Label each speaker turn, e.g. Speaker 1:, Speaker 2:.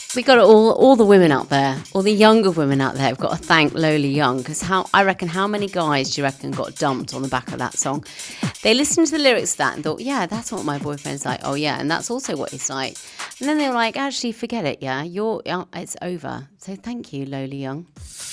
Speaker 1: We got all the women out there, all the younger women out there have got to thank Lola Young, because how many guys do you reckon got dumped on the back of that song? They listened to the lyrics of that and thought, yeah, that's what my boyfriend's like. Oh yeah, and that's also what he's like. And then they were like, actually, forget it. Yeah, it's over. So thank you, Lola Young.